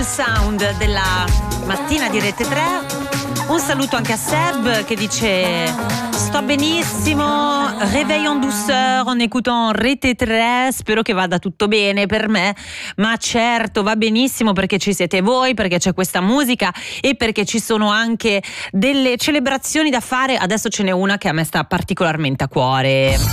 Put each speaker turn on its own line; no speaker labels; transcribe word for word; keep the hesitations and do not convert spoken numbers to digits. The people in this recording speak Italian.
sound della mattina di Rete tre. Un saluto anche a Seb che dice: sto benissimo, réveil en douceur en écoutant Rete tre, spero che vada tutto bene per me. Ma certo, va benissimo, perché ci siete voi, perché c'è questa musica e perché ci sono anche delle celebrazioni da fare. Adesso ce n'è una che a me sta particolarmente a cuore.